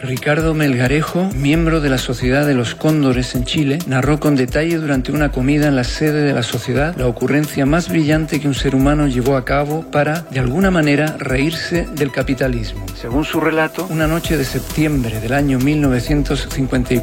Ricardo Melgarejo, miembro de la Sociedad de los Cóndores en Chile, narró con detalle durante una comida en la sede de la sociedad la ocurrencia más brillante que un ser humano llevó a cabo para, de alguna manera, reírse del capitalismo. Según su relato, una noche de septiembre del año 1954,